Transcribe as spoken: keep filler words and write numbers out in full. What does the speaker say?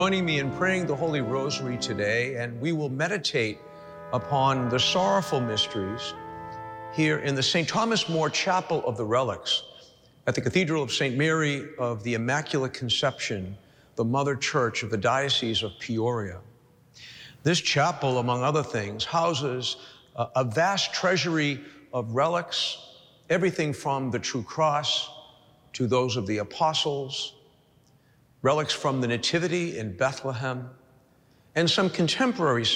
Joining me in praying the Holy Rosary today, and we will meditate upon the sorrowful mysteries here in the Saint Thomas More Chapel of the Relics at the Cathedral of Saint Mary of the Immaculate Conception, the Mother Church of the Diocese of Peoria. This chapel, among other things, houses a, a vast treasury of relics, everything from the true cross to those of the apostles, relics from the Nativity in Bethlehem, and some contemporary